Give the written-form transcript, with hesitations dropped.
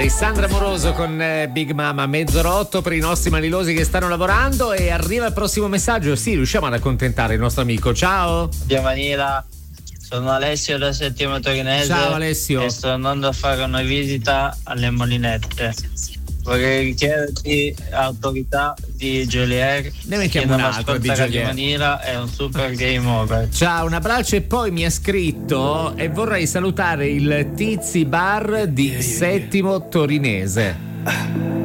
Sandra Moroso con Big Mama, mezz'ora 8 per i nostri manilosi che stanno lavorando, e arriva il prossimo messaggio. Sì, riusciamo ad accontentare il nostro amico. Ciao. Via Manila, sono Alessio da Settimo Torinese. Ciao Alessio. E sto andando a fare una visita alle Molinette. Vorrei chiederti autorità di Jolier. Ne mettiamo un altro di Jolier. Manila è un super game over. Ciao, un abbraccio. E poi mi ha scritto: e vorrei salutare il Tizi Bar di Settimo Torinese.